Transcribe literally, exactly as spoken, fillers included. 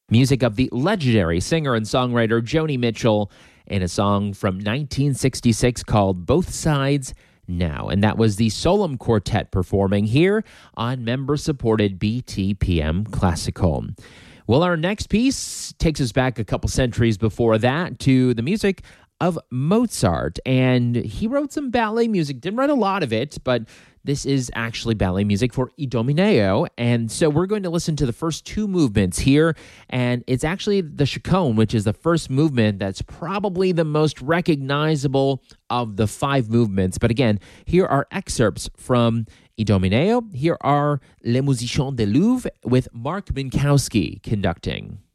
Music of the legendary singer and songwriter Joni Mitchell in a song from nineteen sixty-six called Both Sides Now. And that was the Solem Quartet performing here on member-supported B T P M Classical. Well, our next piece takes us back a couple centuries before that to the music of Mozart. And he wrote some ballet music, didn't write a lot of it, but this is actually ballet music for Idomeneo. And so we're going to listen to the first two movements here. And it's actually the Chaconne, which is the first movement that's probably the most recognizable of the five movements. But again, here are excerpts from Idomeneo. Here are Les Musiciens du Louvre with Mark Minkowski conducting.